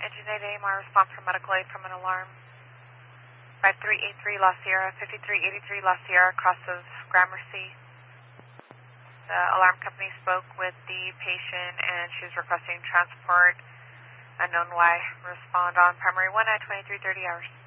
Engine 8 AMR response for medical aid from an alarm. 5383 La Sierra, 5383 La Sierra, crosses Gramercy. The alarm company spoke with the patient and she's requesting transport. Unknown why. Respond on primary 1 at 2330 hours.